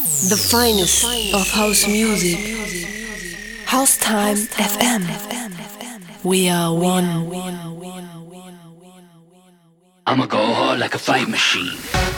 The finest of house music. House Time FM. We are one. I'ma go hard like a fight machine.